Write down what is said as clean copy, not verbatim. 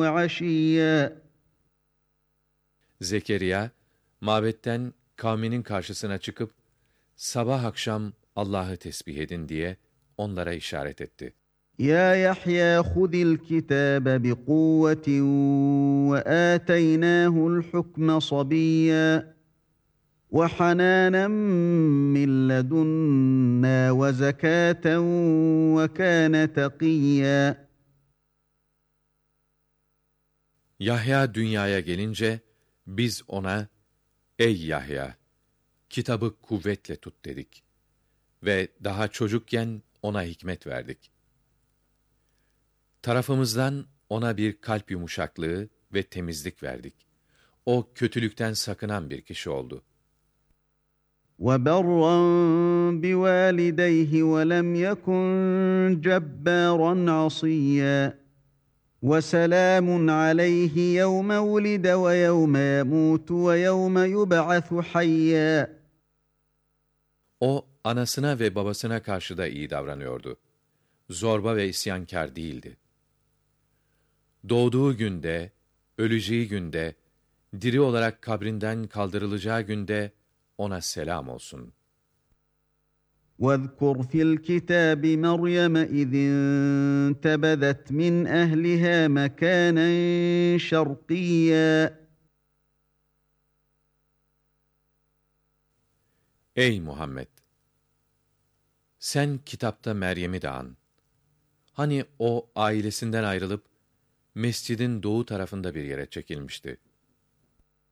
وعشيا. Zekeriya, mabetten kavminin karşısına çıkıp, sabah akşam Allah'ı tesbih edin diye onlara işaret etti. يا يحيى خذ الكتاب بقوة وآتيناه الحكم صبيا وحنانا من لدنا وزكاة وكان تقيا. Yahya dünyaya gelince, biz ona, ey Yahya, kitabı kuvvetle tut dedik. Ve daha çocukken ona hikmet verdik. Tarafımızdan ona bir kalp yumuşaklığı ve temizlik verdik. O kötülükten sakınan bir kişi oldu. وبرا بوالديه ولم يكن جبارا عصيا وسلام عليه يوم ولد ويوم يموت ويوم يبعث حيا. O, anasına ve babasına karşı da iyi davranıyordu. Zorba ve isyankâr değildi. Doğduğu günde, öleceği günde, diri olarak kabrinden kaldırılacağı günde ona selam olsun. واذكر في الكتاب مريم إذ انتبذت من أهلها مكانا شرقيا. Ey Muhammed! Sen kitapta Meryem'i de an. Hani o ailesinden ayrılıp, mescidin doğu tarafında bir yere çekilmişti.